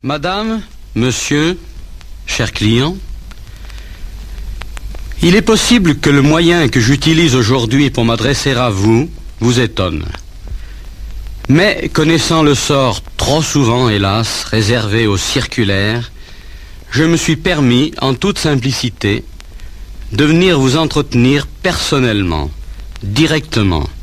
Madame, monsieur, chers clients, il est possible que le moyen que j'utilise aujourd'hui pour m'adresser à vous vous étonne. Mais connaissant le sort trop souvent, hélas, réservé aux circulaires, je me suis permis, en toute simplicité, de venir vous entretenir personnellement, directement,